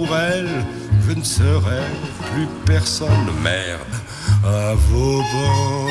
pour elle, je ne serai plus personne. Merde, à Vauban.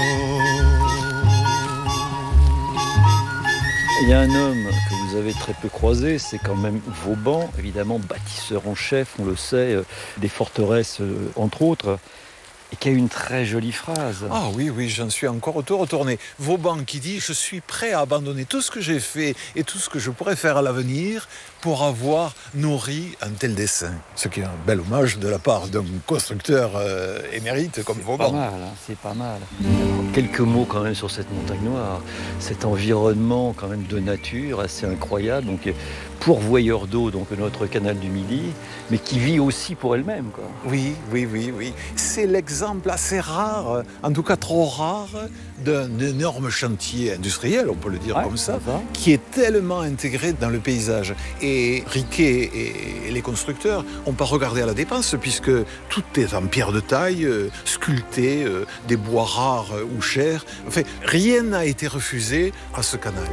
Il y a un homme que vous avez très peu croisé, c'est quand même Vauban, évidemment bâtisseur en chef, on le sait, des forteresses entre autres, et qui a une très jolie phrase. Ah oui, j'en suis encore retourné. Vauban qui dit « Je suis prêt à abandonner tout ce que j'ai fait et tout ce que je pourrais faire à l'avenir pour avoir nourri un tel dessein. » Ce qui est un bel hommage de la part d'un constructeur émérite comme Vauban. C'est pas mal. Alors, quelques mots quand même sur cette montagne noire, cet environnement quand même de nature assez incroyable, donc pourvoyeur d'eau, donc notre canal du Midi, mais qui vit aussi pour elle-même, quoi. Oui. C'est l'exemple assez rare, en tout cas trop rare, d'un énorme chantier industriel, on peut le dire comme ça, qui est tellement intégré dans le paysage. Et Riquet et les constructeurs n'ont pas regardé à la dépense, puisque tout est en pierre de taille, sculpté, des bois rares ou chers. Enfin, rien n'a été refusé à ce canal.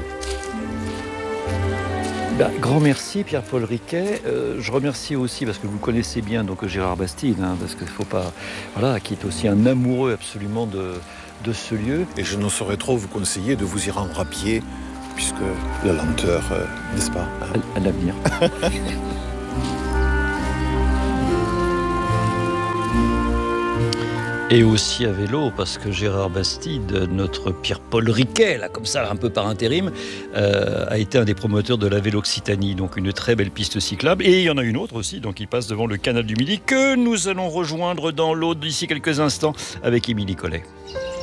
Grand merci Pierre-Paul Riquet. Je remercie aussi, parce que vous connaissez bien donc Gérard Bastide, parce qu'il ne faut pas... Voilà, qui est aussi un amoureux absolument de ce lieu. Et je ne saurais trop vous conseiller de vous y rendre à pied, puisque la lenteur, n'est-ce pas, à l'avenir. Et aussi à vélo, parce que Gérard Bastide, notre Pierre-Paul Riquet, là, comme ça, un peu par intérim, a été un des promoteurs de la Vélo-Occitanie, donc une très belle piste cyclable. Et il y en a une autre aussi, donc qui passe devant le canal du Midi, que nous allons rejoindre dans l'eau d'ici quelques instants avec Émilie Collet.